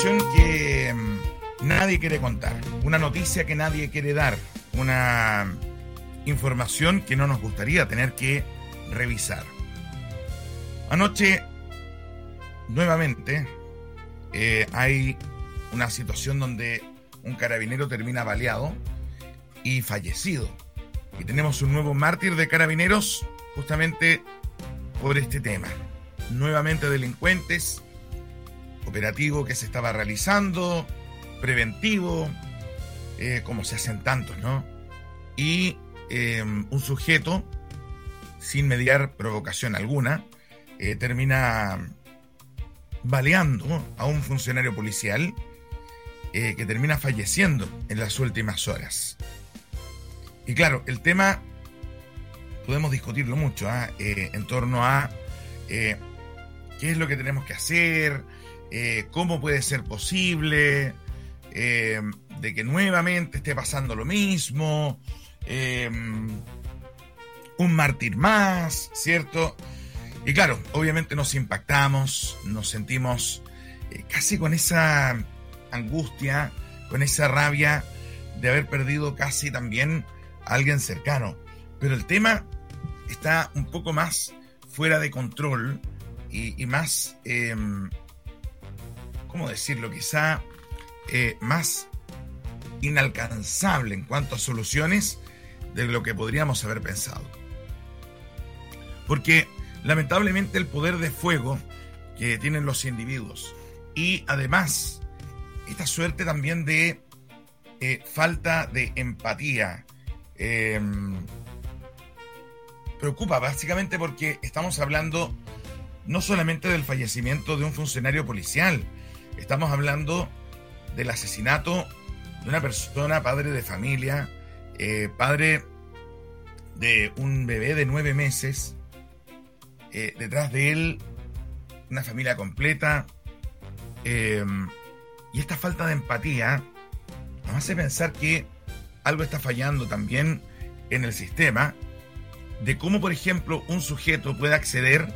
situación que nadie quiere contar, una noticia que nadie quiere dar, una información que no nos gustaría tener que revisar. Anoche, nuevamente, hay una situación donde un carabinero termina baleado y fallecido. Y tenemos un nuevo mártir de carabineros justamente por este tema. Nuevamente delincuentes, operativo que se estaba realizando, preventivo, como se hacen tantos, ¿no? Y un sujeto, sin mediar provocación alguna, termina baleando a un funcionario policial que termina falleciendo en las últimas horas. Y claro, el tema podemos discutirlo mucho en torno a qué es lo que tenemos que hacer, cómo puede ser posible de que nuevamente esté pasando lo mismo, un mártir más, ¿cierto? Y claro, obviamente nos impactamos, nos sentimos casi con esa angustia, con esa rabia de haber perdido casi también a alguien cercano. Pero el tema está un poco más fuera de control y más, ¿cómo decirlo? Quizá más inalcanzable en cuanto a soluciones de lo que podríamos haber pensado. Porque lamentablemente el poder de fuego que tienen los individuos y además esta suerte también de falta de empatía preocupa básicamente porque estamos hablando no solamente del fallecimiento de un funcionario policial, estamos hablando del asesinato de una persona, padre de familia, padre de un bebé de 9 meses, detrás de él una familia completa, y esta falta de empatía nos hace pensar que algo está fallando también en el sistema, de cómo, por ejemplo, un sujeto puede acceder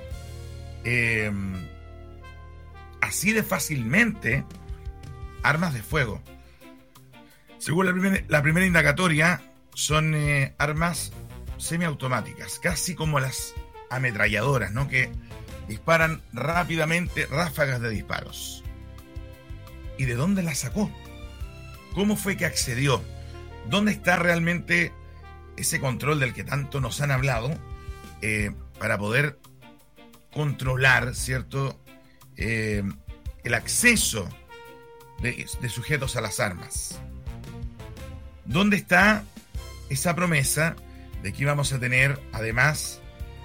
así de fácilmente a armas de fuego. Según la primera indagatoria, son armas semiautomáticas, casi como las ametralladoras, ¿no? Que disparan rápidamente ráfagas de disparos. ¿Y de dónde las sacó? ¿Cómo fue que accedió? ¿Dónde está realmente ese control del que tanto nos han hablado para poder controlar, ¿cierto? El acceso de sujetos a las armas. ¿Dónde está esa promesa de que íbamos a tener además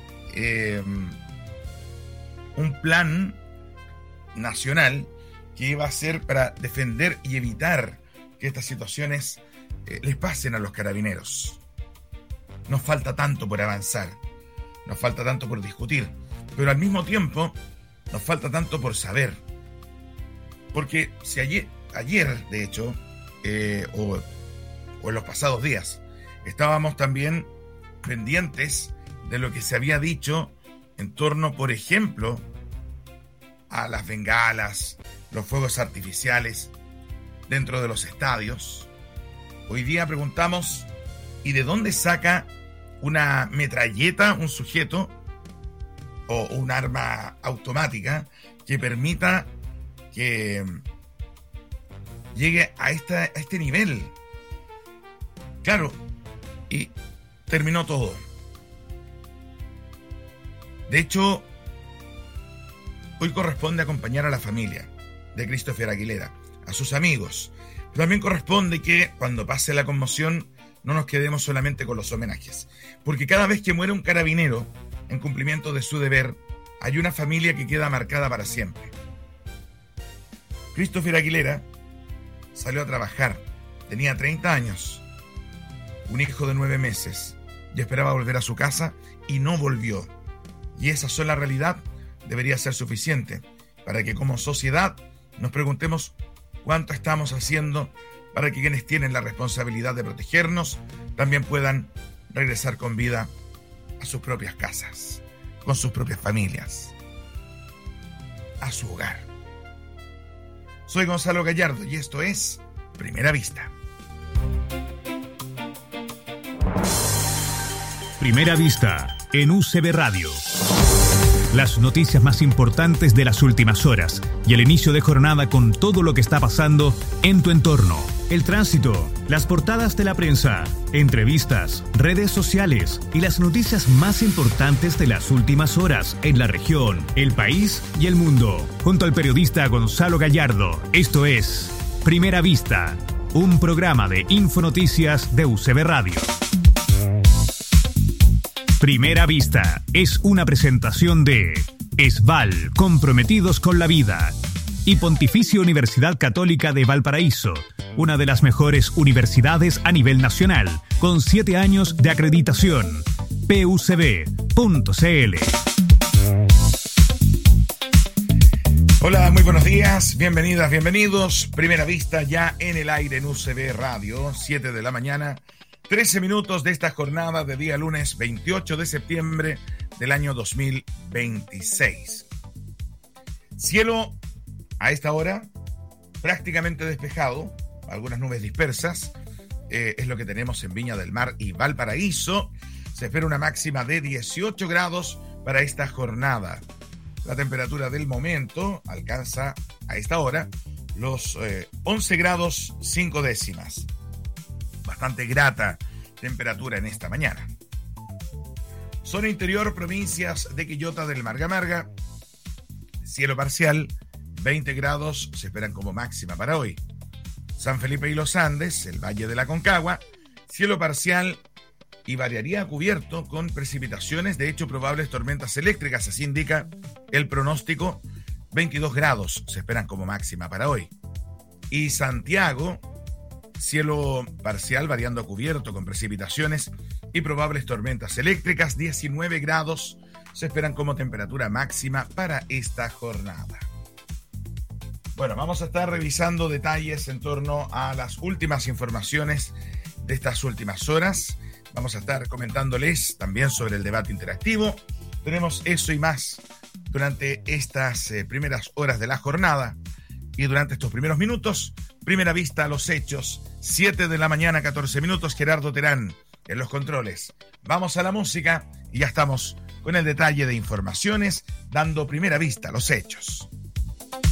un plan nacional que iba a ser para defender y evitar que estas situaciones les pasen a los carabineros? Nos falta tanto por avanzar, nos falta tanto por discutir, pero al mismo tiempo nos falta tanto por saber. Porque si ayer de hecho, o en los pasados días, estábamos también pendientes de lo que se había dicho en torno, por ejemplo, a las bengalas, los fuegos artificiales dentro de los estadios. Hoy día preguntamos, ¿y de dónde saca una metralleta un sujeto o un arma automática que permita que llegue a este nivel? Claro, y terminó todo. De hecho, hoy corresponde acompañar a la familia de Christopher Aguilera, a sus amigos. Pero también corresponde que cuando pase la conmoción no nos quedemos solamente con los homenajes, porque cada vez que muere un carabinero en cumplimiento de su deber, hay una familia que queda marcada para siempre. Christopher Aguilera salió a trabajar, tenía 30 años, un hijo de 9 meses, y esperaba volver a su casa y no volvió. Y esa sola realidad debería ser suficiente para que como sociedad nos preguntemos cuánto estamos haciendo para que quienes tienen la responsabilidad de protegernos también puedan regresar con vida a sus propias casas, con sus propias familias, a su hogar. Soy Gonzalo Gallardo y esto es Primera Vista. Primera Vista en UCB Radio. Las noticias más importantes de las últimas horas y el inicio de jornada con todo lo que está pasando en tu entorno. El tránsito, las portadas de la prensa, entrevistas, redes sociales y las noticias más importantes de las últimas horas en la región, el país y el mundo. Junto al periodista Gonzalo Gallardo, esto es Primera Vista, un programa de Infonoticias de UCB Radio. Primera Vista es una presentación de ESVAL, comprometidos con la vida, y Pontificia Universidad Católica de Valparaíso, una de las mejores universidades a nivel nacional, con 7 años de acreditación. pucb.cl. Hola, muy buenos días, bienvenidas, bienvenidos. Primera Vista ya en el aire en UCB Radio, 7 de la mañana. 13 minutos de esta jornada de día lunes 28 de septiembre del año 2026. Cielo a esta hora prácticamente despejado, algunas nubes dispersas, es lo que tenemos en Viña del Mar y Valparaíso. Se espera una máxima de 18 grados para esta jornada. La temperatura del momento alcanza a esta hora los 11 grados 5 décimas. Bastante grata temperatura en esta mañana. Zona interior, provincias de Quillota del Marga, cielo parcial, 20 grados se esperan como máxima para hoy. San Felipe y los Andes, el Valle de la Concagua, cielo parcial y variaría a cubierto con precipitaciones, de hecho probables tormentas eléctricas, así indica el pronóstico. 22 grados se esperan como máxima para hoy. Y Santiago, cielo parcial variando a cubierto con precipitaciones y probables tormentas eléctricas. 19 grados se esperan como temperatura máxima para esta jornada. Bueno, vamos a estar revisando detalles en torno a las últimas informaciones de estas últimas horas. Vamos a estar comentándoles también sobre el debate interactivo. Tenemos eso y más durante estas primeras horas de la jornada. Y durante estos primeros minutos, Primera Vista a los hechos, 7 de la mañana, 14 minutos, Gerardo Terán en los controles. Vamos a la música y ya estamos con el detalle de informaciones, dando primera vista a los hechos.